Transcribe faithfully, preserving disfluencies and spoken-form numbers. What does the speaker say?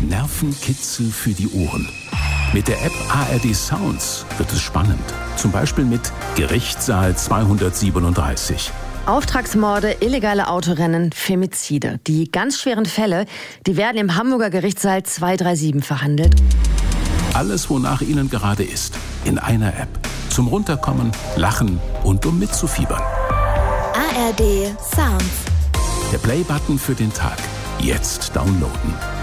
Nervenkitzel für die Ohren. Mit der App A R D Sounds wird es spannend. Zum Beispiel mit Gerichtssaal zweihundertsiebenunddreißig. Auftragsmorde, illegale Autorennen, Femizide. Die ganz schweren Fälle, die werden im Hamburger Gerichtssaal zweihundertsiebenunddreißig verhandelt. Alles, wonach Ihnen gerade ist, in einer App. Zum Runterkommen, Lachen und um mitzufiebern. A R D Sounds. Der Play-Button für den Tag. Jetzt downloaden.